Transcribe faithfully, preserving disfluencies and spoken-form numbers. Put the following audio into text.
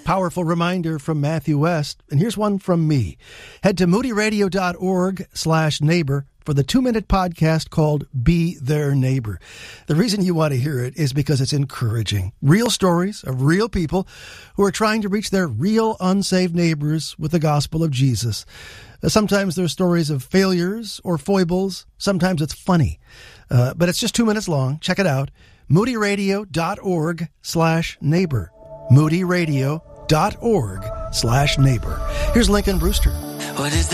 Powerful reminder from Matthew West. And here's one from me. Head to moodyradio.org slash neighbor for the two-minute podcast called Be Their Neighbor. The reason you want to hear it is because it's encouraging. Real stories of real people who are trying to reach their real unsaved neighbors with the gospel of Jesus. Sometimes they're stories of failures or foibles. Sometimes it's funny. Uh, but it's just two minutes long. Check it out. moodyradio.org slash neighbor. moodyradio.org slash neighbor. Here's Lincoln Brewster. What is